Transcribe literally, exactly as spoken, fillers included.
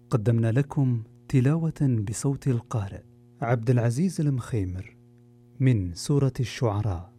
قدمنا لكم تلاوة بصوت القارئ عبد العزيز المخيمر من سورة الشعراء.